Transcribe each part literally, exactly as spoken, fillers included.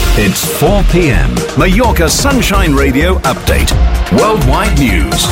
It's four p.m. Mallorca Sunshine Radio Update. Worldwide news.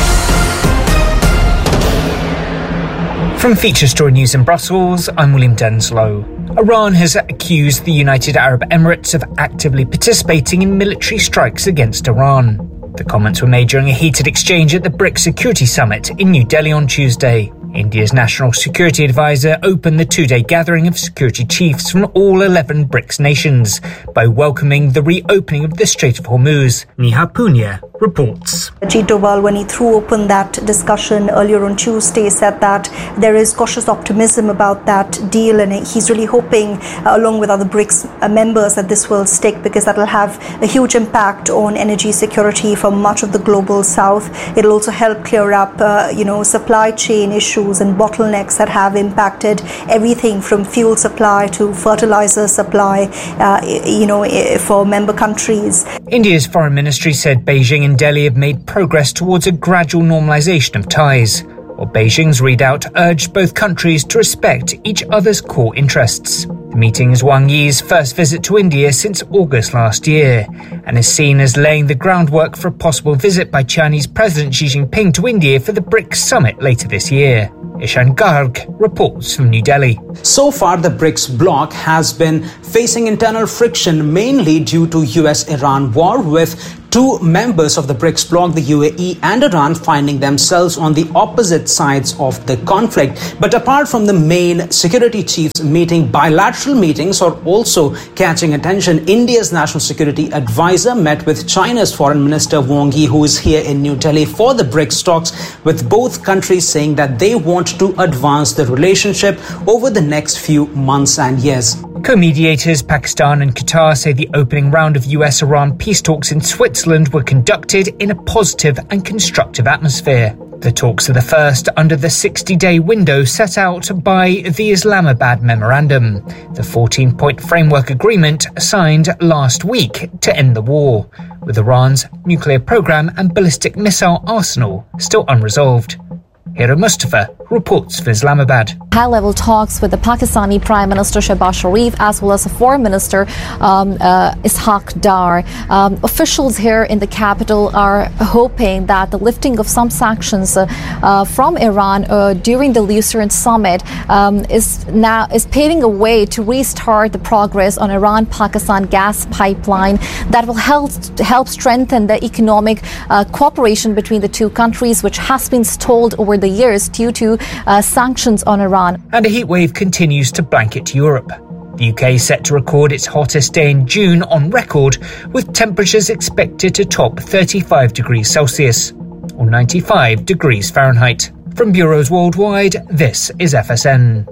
From Feature Story News in Brussels, I'm William Denslow. Iran has accused the United Arab Emirates of actively participating in military strikes against Iran. The comments were made during a heated exchange at the BRICS Security Summit in New Delhi on Tuesday. India's National Security Advisor opened the two-day gathering of security chiefs from all eleven BRICS nations by welcoming the reopening of the Strait of Hormuz. Neha Punya reports. Ajit Doval, when he threw open that discussion earlier on Tuesday, said that there is cautious optimism about that deal, and he's really hoping, uh, along with other BRICS members, that this will stick, because that will have a huge impact on energy security for much of the global south. It'll also help clear up, uh, you know, supply chain issues and bottlenecks that have impacted everything from fuel supply to fertilizer supply, uh, you know, for member countries. India's foreign ministry said Beijing and Delhi have made progress towards a gradual normalization of ties, while Beijing's readout urged both countries to respect each other's core interests. The meeting is Wang Yi's first visit to India since August last year, and is seen as laying the groundwork for a possible visit by Chinese President Xi Jinping to India for the BRICS summit later this year. Ishan Garg reports from New Delhi. So far, the BRICS bloc has been facing internal friction, mainly due to U S-Iran war, with two members of the BRICS bloc, the U A E and Iran, finding themselves on the opposite sides of the conflict. But apart from the main security chiefs meeting, bilateral meetings are also catching attention. India's National Security Advisor met with China's Foreign Minister Wang Yi, who is here in New Delhi for the BRICS talks, with both countries saying that they want to advance the relationship over the next few months and years. Co-mediators Pakistan and Qatar say the opening round of U S-Iran peace talks in Switzerland were conducted in a positive and constructive atmosphere. The talks are the first under the sixty-day window set out by the Islamabad Memorandum, the fourteen-point framework agreement signed last week to end the war, with Iran's nuclear program and ballistic missile arsenal still unresolved. Hira Mustafa reports for Islamabad. High-level talks with the Pakistani Prime Minister Shehbaz Sharif as well as the Foreign Minister um, uh, Ishaq Dar. Um, officials here in the capital are hoping that the lifting of some sanctions uh, uh, from Iran uh, during the Lucerne summit um, is now is paving a way to restart the progress on Iran-Pakistan gas pipeline that will help help strengthen the economic uh, cooperation between the two countries, which has been stalled over the years due to uh, sanctions on Iran. And a heatwave continues to blanket Europe. The U K is set to record its hottest day in June on record, with temperatures expected to top thirty-five degrees Celsius, or ninety-five degrees Fahrenheit. From bureaus worldwide, this is F S N.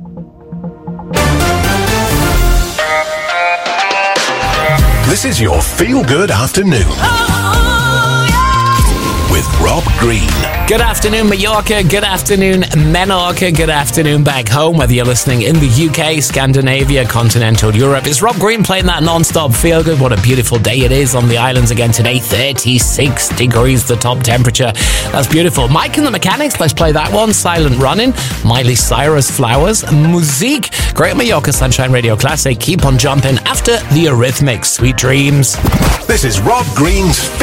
This is your feel-good afternoon. With Rob Green. Good afternoon, Mallorca. Good afternoon, Menorca. Good afternoon back home, whether you're listening in the U K, Scandinavia, continental Europe. It's Rob Green playing that non-stop feel good. What a beautiful day it is on the islands again today. thirty-six degrees, the top temperature. That's beautiful. Mike and the Mechanics, let's play that one. Silent Running. Miley Cyrus, Flowers. Musique. Great Mallorca Sunshine Radio Classic. Keep on jumping after the Eurythmics. Sweet dreams. This is Rob Green's